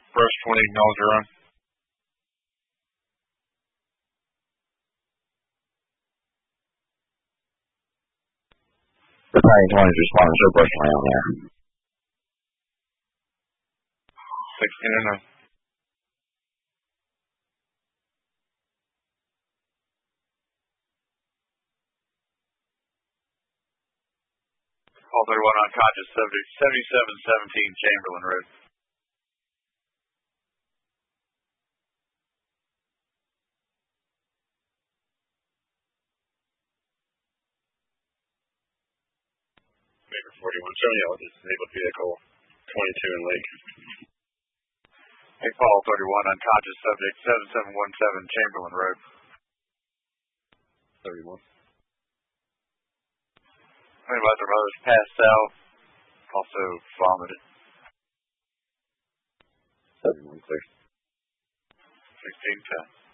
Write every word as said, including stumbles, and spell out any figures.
Brush twenty, acknowledge your run. Battalion twenty is responding to Brush twenty on there. sixteen and nine. Call thirty-one unconscious, seventy-seven seventeen Chamberlain Road. Maker forty-one, showing you a disabled vehicle, twenty-two in Lake. Hey, Paul thirty-one, unconscious subject, seven seven one seven Chamberlain Road. thirty-one. Anybody their mother's passed out, also vomited. seventy-one, clear. sixteen ten.